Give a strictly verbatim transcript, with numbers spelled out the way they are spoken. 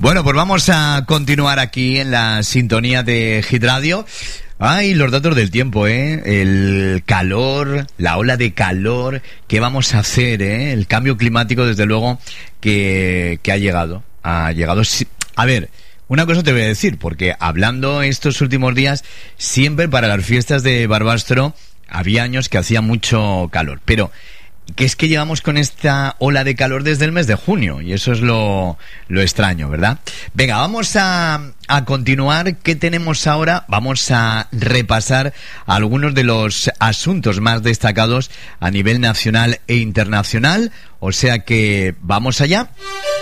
Bueno, pues vamos a continuar aquí en la sintonía de Hit Radio. Ay, los datos del tiempo, ¿eh? El calor, la ola de calor, ¿qué vamos a hacer, eh? El cambio climático, desde luego, que, que ha llegado. Ha llegado... A ver, una cosa te voy a decir, porque hablando estos últimos días, siempre para las fiestas de Barbastro había años que hacía mucho calor, pero... que es que llevamos con esta ola de calor desde el mes de junio, y eso es lo, lo extraño, ¿verdad? Venga, vamos a, a continuar. ¿Qué tenemos ahora? Vamos a repasar algunos de los asuntos más destacados a nivel nacional e internacional, o sea que vamos allá.